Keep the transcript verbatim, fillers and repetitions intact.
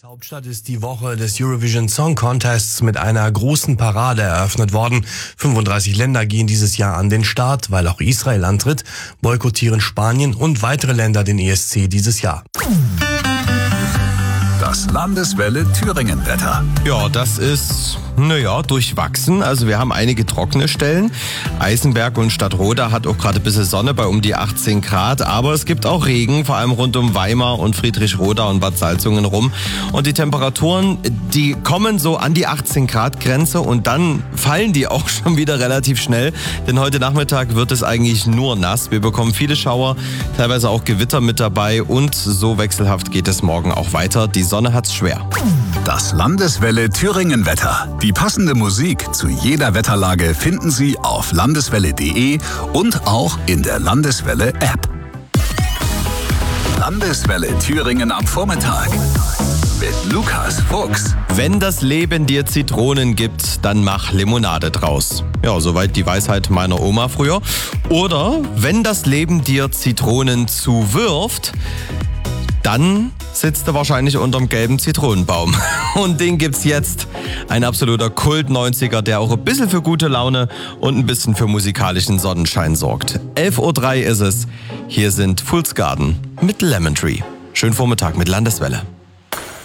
Hauptstadt ist die Woche des Eurovision Song Contests mit einer großen Parade eröffnet worden. fünfunddreißig Länder gehen dieses Jahr an den Start, weil auch Israel antritt, boykottieren Spanien und weitere Länder den E S C dieses Jahr. Das Landeswelle Thüringen-Wetter. Ja, das ist, naja, durchwachsen. Also wir haben einige trockene Stellen. Eisenberg und Stadtroda hat auch gerade ein bisschen Sonne bei um die achtzehn Grad. Aber es gibt auch Regen, vor allem rund um Weimar und Friedrichroda und Bad Salzungen rum. Und die Temperaturen, die kommen so an die achtzehn Grad Grenze und dann fallen die auch schon wieder relativ schnell. Denn heute Nachmittag wird es eigentlich nur nass. Wir bekommen viele Schauer, teilweise auch Gewitter mit dabei. Und so wechselhaft geht es morgen auch weiter. Die Sonne hat's schwer. Das Landeswelle Thüringen-Wetter. Die passende Musik zu jeder Wetterlage finden Sie auf landeswelle punkt de und auch in der Landeswelle-App. Landeswelle Thüringen am Vormittag mit Lukas Fuchs. Wenn das Leben dir Zitronen gibt, dann mach Limonade draus. Ja, soweit die Weisheit meiner Oma früher. Oder wenn das Leben dir Zitronen zuwirft, dann sitzt er wahrscheinlich unterm gelben Zitronenbaum. Und den gibt's jetzt. Ein absoluter Kult-neunziger, der auch ein bisschen für gute Laune und ein bisschen für musikalischen Sonnenschein sorgt. elf Uhr drei ist es. Hier sind Fool's Garden mit Lemon Tree. Schönen Vormittag mit Landeswelle.